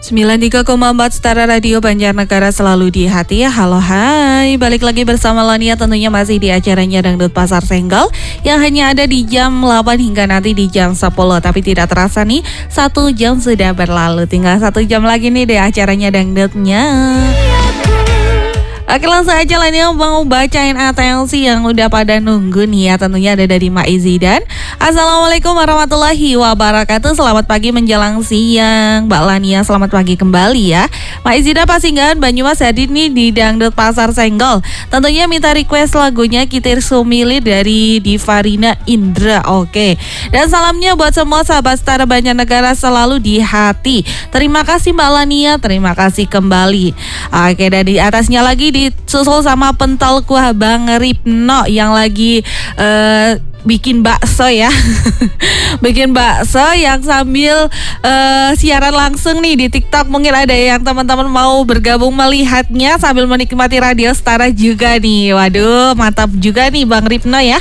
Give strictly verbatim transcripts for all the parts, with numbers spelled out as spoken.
sembilan puluh tiga koma empat Setara Radio Banjarnegara selalu di hati. Halo hai, balik lagi bersama Lania, tentunya masih di acaranya Dangdut Pasar Senggol yang hanya ada di jam delapan hingga nanti di jam sepuluh. Tapi tidak terasa nih, satu jam sudah berlalu. Tinggal satu jam lagi nih deh acaranya Dangdutnya. Oke, langsung aja lah nih mau bacain atensi yang udah pada nunggu nih ya. Tentunya ada dari Mak Izidan. Assalamualaikum warahmatullahi wabarakatuh. Selamat pagi menjelang siang Mbak Lania, selamat pagi kembali ya. Mak Izidan Pasinggahan Banyumas hadir nih di Dangdut Pasar Senggol. Tentunya minta request lagunya Kitir Sumili dari Divarina Indra. Oke, dan salamnya buat semua sahabat Setara Banjarnegara selalu di hati. Terima kasih Mbak Lania, terima kasih kembali. Oke, dan di atasnya lagi disusul sama pental kuah Bang Ripno yang lagi uh, bikin bakso ya. Bikin bakso yang sambil uh, siaran langsung nih di TikTok. Mungkin ada yang teman-teman mau bergabung melihatnya sambil menikmati Radio Setara juga nih. Waduh, mantap juga nih Bang Ripno ya.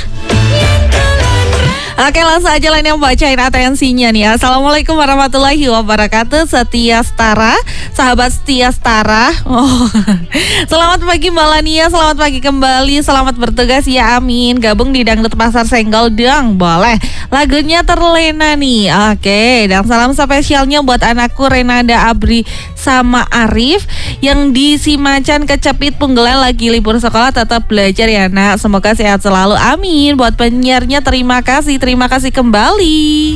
Oke, langsung aja lainnya bacain atensinya nih. Assalamualaikum warahmatullahi wabarakatuh. Setia Setara, sahabat Setia Setara. Oh, selamat pagi Mbak Lania, selamat pagi kembali, selamat bertugas ya, amin. Gabung di Dangdut Pasar Senggol dong, boleh. Lagunya terlena nih. Oke, dan salam spesialnya buat anakku Renada Abri sama Arif yang di Simacan Kecepit Punggelan lagi libur sekolah, tetap belajar ya nak. Semoga sehat selalu, amin. Buat penyiarnya terima kasih. Terima kasih kembali.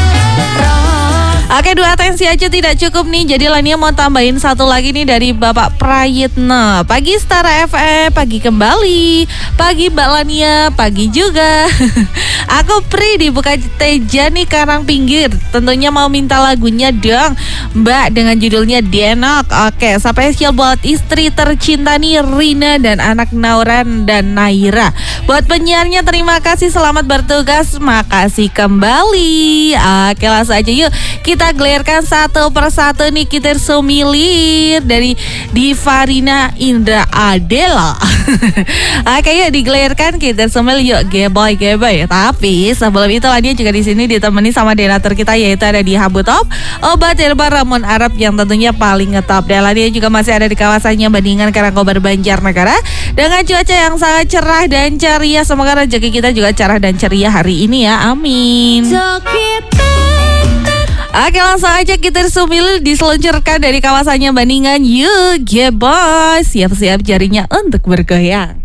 Oke, dua atensi aja tidak cukup nih. Jadi Lania mau tambahin satu lagi nih dari Bapak Prayitna. Pagi Setara F M, pagi kembali. Pagi Mbak Lania, pagi juga. Aku Pri di Buka Teja nih, Karang Pinggir. Tentunya mau minta lagunya dong Mbak dengan judulnya Denok. Oke, spesial buat istri tercinta nih Rina dan anak Nauran dan Naira. Buat penyiarnya terima kasih, selamat bertugas, makasih kembali. Oke, langsung aja yuk kita gelarkan satu persatu nih Kitir Sumili dari Divarina Indra Adela. Oke, yuk digelarkan Kitir Sumili, yuk geboy geboy. Tapi sebelum itu lah dia juga di sini ditemani sama donatur kita, yaitu ada di Habu Top, obat herbal ramuan Arab yang tentunya paling ngetop. Dan dia juga masih ada di kawasannya Bandingan Karangkobar Banjarnegara dengan cuaca yang sangat cerah dan ceria. Semoga rezeki kita juga cerah dan ceria hari ini ya, amin. Oke, langsung aja Kitir Sumili diseluncurkan dari kawasannya Bandingan. Yuk, yeah boys, siap-siap jarinya untuk bergoyang.